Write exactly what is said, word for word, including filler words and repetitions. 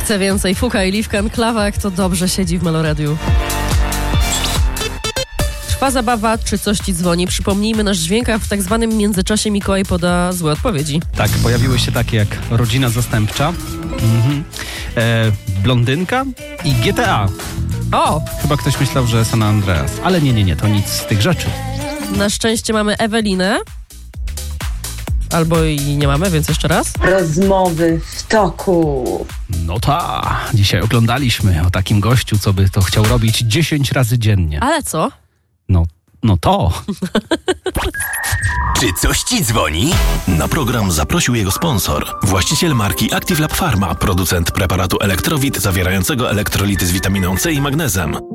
Chcę więcej. Fuka i Liwkan Klawak to dobrze siedzi w Meloradiu. Trwa zabawa, czy coś ci dzwoni? Przypomnijmy nasz dźwięk, a w tak zwanym międzyczasie Mikołaj poda złe odpowiedzi. Tak, pojawiły się takie jak Rodzina Zastępcza, mhm. e, Blondynka i G T A. O! Chyba ktoś myślał, że San Andreas, ale nie, nie, nie, to nic z tych rzeczy. Na szczęście mamy Ewelinę. Albo i nie mamy, więc jeszcze raz. Rozmowy w toku. No ta, dzisiaj oglądaliśmy o takim gościu, co by to chciał robić dziesięć razy dziennie. Ale co? No, no to. Czy coś ci dzwoni? Na program zaprosił jego sponsor. Właściciel marki Active Lab Pharma, producent preparatu Elektrowit zawierającego elektrolity z witaminą C i magnezem.